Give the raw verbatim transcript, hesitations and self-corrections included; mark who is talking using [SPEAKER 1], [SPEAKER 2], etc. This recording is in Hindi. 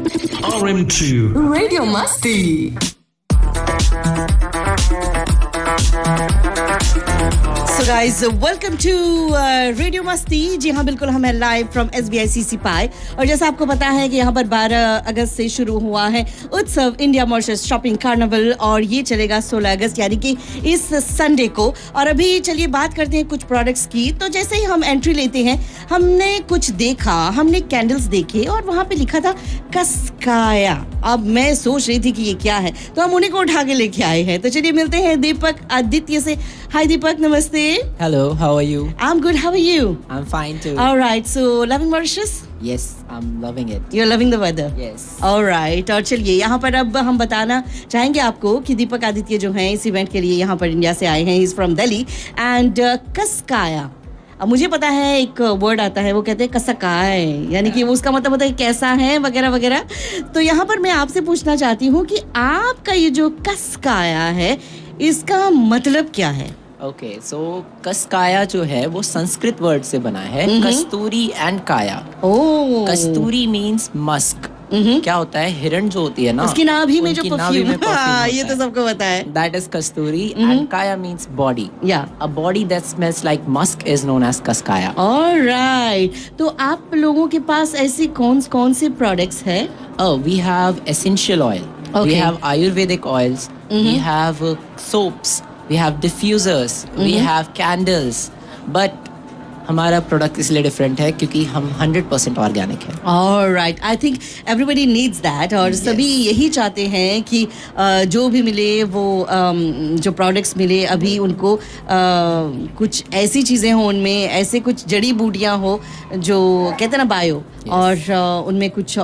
[SPEAKER 1] R M two
[SPEAKER 2] Radio Masti.
[SPEAKER 3] So guys, welcome to uh, Radio Masti. जी हाँ, बिल्कुल हम हैं live from S B I सी सी पाई और जैसा आपको पता है कि यहाँ पर बारह अगस्त से शुरू हुआ है उत्सव इंडिया मॉरिशस शॉपिंग कार्निवल और ये चलेगा सोलह अगस्त यानी कि इस संडे को। और अभी चलिए बात करते हैं कुछ प्रोडक्ट्स की। तो जैसे ही हम एंट्री लेते हैं हमने कुछ देखा, हमने कैंडल्स देखे और वहाँ पे लिखा था कसकाया। अब मैं सोच रही थी कि ये क्या है, तो हम उन्हीं को उठा के लेके आए हैं। तो चलिए मिलते हैं दीपक आदित्य से। हाय दीपक, नमस्ते।
[SPEAKER 4] Hello, how are you?
[SPEAKER 3] I'm good. How are you?
[SPEAKER 4] I'm fine too.
[SPEAKER 3] All right. So, loving Mauritius?
[SPEAKER 4] Yes, I'm loving it.
[SPEAKER 3] You're loving the weather?
[SPEAKER 4] Yes.
[SPEAKER 3] All right. और चलिए यहाँ पर अब हम बताना चाहेंगे आपको कि दीपक आदित्य जो हैं इस इवेंट के लिए यहाँ पर इंडिया से आए हैं। He's from Delhi and uh, कसकाया। अब मुझे पता है एक वर्ड आता है, वो कहते हैं कसकाय, यानी कि उसका मतलब होता है कैसा है वगैरह वगैरह। तो यहाँ पर मैं आपसे पूछना चाहती हूँ कि आपका ये जो कसकाया है इसका मतलब क्या है?
[SPEAKER 4] ओके okay, सो so, कसकाया जो है वो संस्कृत वर्ड से बना है, कस्तूरी एंड काया।
[SPEAKER 3] ओह,
[SPEAKER 4] कस्तूरी मीन्स मस्क। क्या होता है, हिरण जो होती है ना,
[SPEAKER 3] उसकी नाभि में जो
[SPEAKER 4] परफ्यूम,
[SPEAKER 3] हाँ, ये तो सबको पता है।
[SPEAKER 4] दैट इज कस्तूरी एंड काया मीन्स बॉडी।
[SPEAKER 3] या
[SPEAKER 4] a body that smells like Musk is known as कसकाया।
[SPEAKER 3] Alright, तो आप लोगों के पास ऐसी कौन कौन से प्रोडक्ट्स है?
[SPEAKER 4] Oh, we have essential oil.
[SPEAKER 3] Okay.
[SPEAKER 4] We have Ayurvedic oils. We have uh, soaps. We have diffusers. We have candles. But हमारा प्रोडक्ट इसलिए डिफरेंट है क्योंकि हम हंड्रेड परसेंट ऑर्गेनिक है।
[SPEAKER 3] Alright, I think everybody needs that और yes. सभी यही चाहते हैं कि uh, जो भी मिले वो um, जो प्रोडक्ट्स मिले अभी उनको uh, कुछ ऐसी चीज़ें हों, उनमें ऐसे कुछ जड़ी बूटियां हो जो कहते हैं ना बायो, yes. और uh, उनमें कुछ